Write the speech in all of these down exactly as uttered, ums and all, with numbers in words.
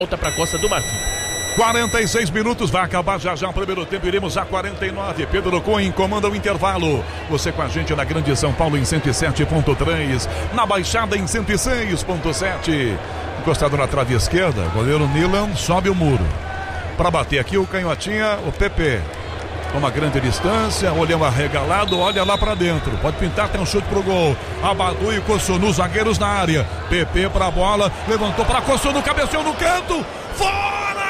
Volta para a Costa do Marfim. quarenta e seis minutos, vai acabar já já o primeiro tempo, iremos a quarenta e nove. Pedro Cohen comanda o intervalo. Você com a gente na Grande São Paulo em cento e sete ponto três, na Baixada em cento e seis ponto sete. Encostado na trave esquerda, goleiro Nilan sobe o muro. Para bater aqui o canhotinha, o Pepe. Uma grande distância, olhando arregalado, olha lá pra dentro. Pode pintar, tem um chute pro gol. Abadu e Cossonu, zagueiros na área. Pepe pra bola, levantou pra Cossonu, cabeceou no canto. Fora!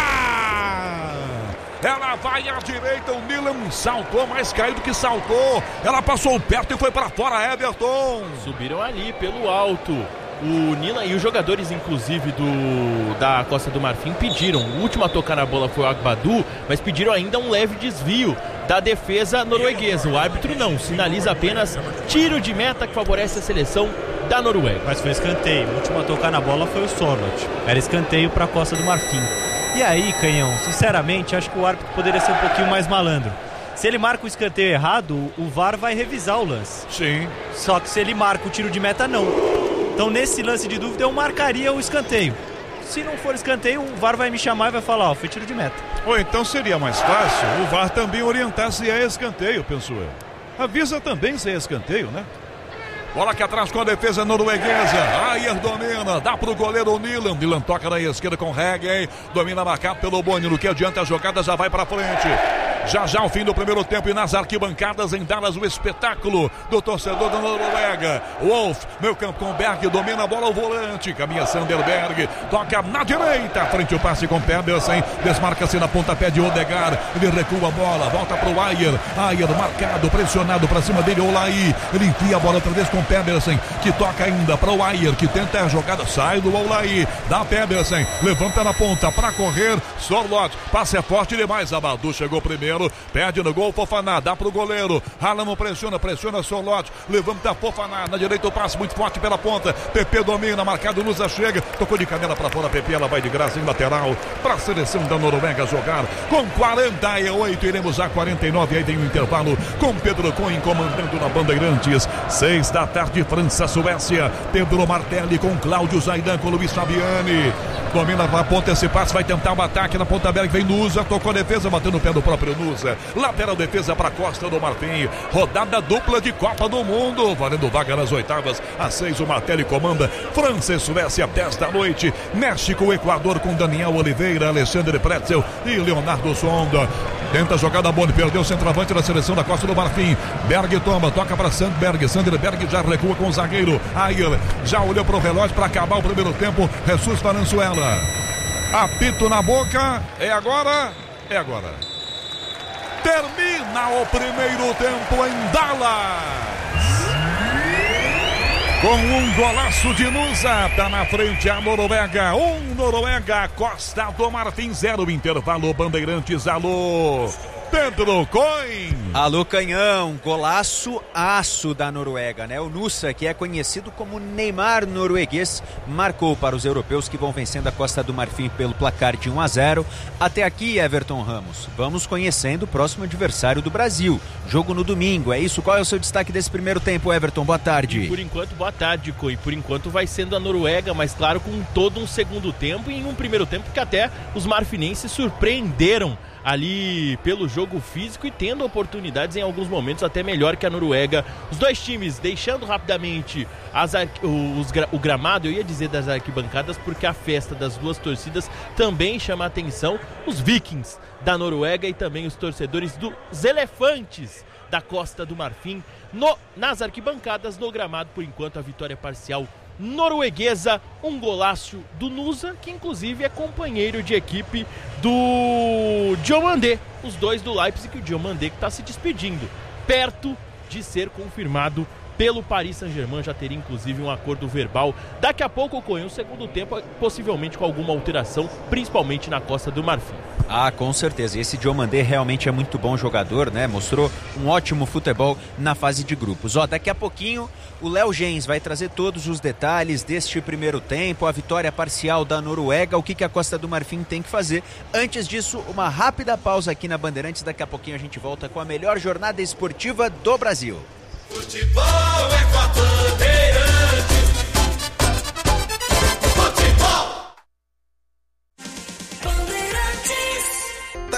Ela vai à direita, o Nilan saltou, mais caído que saltou. Ela passou perto e foi pra fora, Everton. Subiram ali pelo alto. O Nilan e os jogadores, inclusive, do, da Costa do Marfim, pediram. O último a tocar na bola foi o Agbadu, mas pediram ainda um leve desvio da defesa norueguesa. O árbitro não, sinaliza apenas tiro de meta que favorece a seleção da Noruega. Mas foi escanteio. O último a tocar na bola foi o Sorloth. Era escanteio para a Costa do Marfim. E aí, Canhão, sinceramente, acho que o árbitro poderia ser um pouquinho mais malandro. Se ele marca o escanteio errado, o V A R vai revisar o lance. Sim. Só que se ele marca o tiro de meta, não. Então, nesse lance de dúvida, eu marcaria o escanteio. Se não for escanteio, o V A R vai me chamar e vai falar, ó, foi tiro de meta. Ou então seria mais fácil o V A R também orientar se é escanteio, penso eu. Avisa também se é escanteio, né? Bola aqui atrás com a defesa norueguesa. Ayer domina, dá pro goleiro Nilan. Nilan toca na esquerda com Reggae. Domina marcado pelo Boni. No que adianta a jogada, já vai pra frente. Já já o fim do primeiro tempo e nas arquibancadas em Dallas o espetáculo do torcedor da Noruega. Wolf, meio campo com Berg, domina a bola ao volante, caminha Sanderberg, toca na direita, frente o passe com Pedersen, desmarca-se na pontapé de Odegaard, ele recua a bola, volta pro Ayer, Ayer marcado, pressionado pra cima dele, Olai, ele enfia a bola outra vez com Pedersen, que toca ainda para o Ayer, que tenta a jogada, sai do Olai, dá Pedersen, levanta na ponta pra correr, Sorloth, passe é forte demais, Abadu chegou primeiro, perde no gol, Fofaná, dá pro goleiro, Haaland pressiona, pressiona Sorloth, levanta Fofaná, na direita o passe muito forte pela ponta, Pepe domina, marcado, Nusa chega, tocou de canela pra fora, Pepe, ela vai de graça em lateral, pra seleção da Noruega jogar, com quarenta e oito, iremos a quarenta e nove, aí tem um intervalo, com Pedro Cohen comandando na Bandeirantes, seis da tarde, França, Suécia, Pedro Martelli com Cláudio Zaidan, com Luiz Fabiani, domina na ponta esse passe, vai tentar um ataque na ponta aberta, vem Nusa, tocou a defesa, bateu no pé do próprio Nusa, lateral defesa para Costa do Marfim, rodada dupla de Copa do Mundo, valendo vaga nas oitavas, às seis o Martelli comanda, França e Suécia, dez da noite, México, Equador com Daniel Oliveira, Alexandre Pretzel e Leonardo Sonda, tenta a jogada Boni, perdeu o centroavante da seleção da Costa do Marfim, Berg toma, toca para Sandberg, Sandberg já recua com o zagueiro, Ayer já olhou para o relógio para acabar o primeiro tempo, Jesus Valenzuela, apito na boca, é agora, é agora. Termina o primeiro tempo em Dallas. Com um golaço de Nusa, tá na frente a Noruega. Um Noruega, Costa do Marfim, zero, intervalo, Bandeirantes, alô. Pedro Cohen. Alô, Canhão, golaço aço da Noruega, né? O Nusa, que é conhecido como Neymar norueguês, marcou para os europeus que vão vencendo a Costa do Marfim pelo placar de um a zero. Até aqui, Everton Ramos, vamos conhecendo o próximo adversário do Brasil. Jogo no domingo, é isso? Qual é o seu destaque desse primeiro tempo, Everton? Boa tarde. E por enquanto, boa tarde, Cohen. Por enquanto vai sendo a Noruega, mas claro, com todo um segundo tempo e em um primeiro tempo que até os marfinenses surpreenderam ali pelo jogo físico e tendo oportunidades em alguns momentos até melhor que a Noruega. Os dois times deixando rapidamente as ar... os gra... o gramado, eu ia dizer das arquibancadas, porque a festa das duas torcidas também chama a atenção. Os Vikings da Noruega e também os torcedores dos Elefantes da Costa do Marfim no... nas arquibancadas, no gramado. Por enquanto a vitória parcial norueguesa, um golaço do Nusa, que inclusive é companheiro de equipe do Diomandé, os dois do Leipzig, o Diomandé que está se despedindo, perto de ser confirmado pelo Paris Saint-Germain, já teria inclusive um acordo verbal. Daqui a pouco ocorreu o segundo tempo, possivelmente com alguma alteração, principalmente na Costa do Marfim. Ah, com certeza, esse Diomandé realmente é muito bom jogador, né? Mostrou um ótimo futebol na fase de grupos. Ó, daqui a pouquinho o Léo Gens vai trazer todos os detalhes deste primeiro tempo, a vitória parcial da Noruega, o que, que a Costa do Marfim tem que fazer. Antes disso, uma rápida pausa aqui na Bandeirantes, daqui a pouquinho a gente volta com a melhor jornada esportiva do Brasil. Futebol é com a Bandeirantes.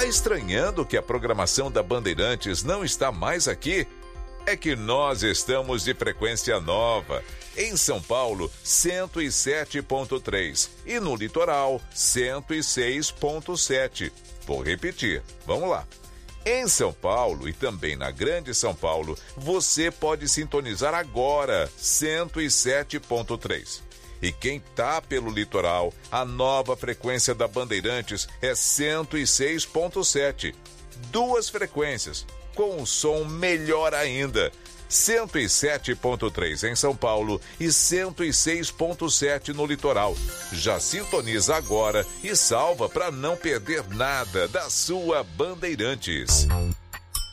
Tá estranhando que a programação da Bandeirantes não está mais aqui? É que nós estamos de frequência nova. Em São Paulo, cento e sete ponto três e no litoral, cento e seis ponto sete. Vou repetir, vamos lá. Em São Paulo e também na Grande São Paulo, você pode sintonizar agora cento e sete ponto três. E quem tá pelo litoral, a nova frequência da Bandeirantes é cento e seis ponto sete. Duas frequências, com um som melhor ainda. cento e sete ponto três em São Paulo e cento e seis ponto sete no litoral. Já sintoniza agora e salva para não perder nada da sua Bandeirantes.